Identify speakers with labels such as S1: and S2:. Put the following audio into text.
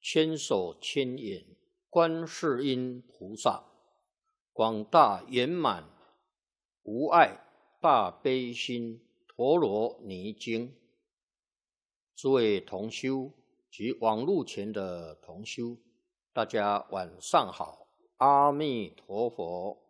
S1: 千手千眼观世音菩萨，广大圆满无碍大悲心陀罗尼经。诸位同修及网络前的同修，大家晚上好，阿弥陀佛。